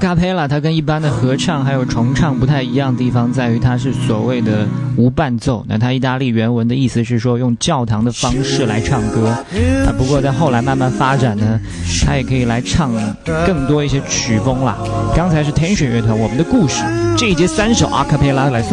卡贝拉它跟一般的合唱还有重唱不太一样的地方在于它是所谓的无伴奏，那它意大利原文的意思是说用教堂的方式来唱歌不过在后来慢慢发展呢，它也可以来唱更多一些曲风啦。刚才是天选乐团我们的故事，这一节3首阿卡贝拉来送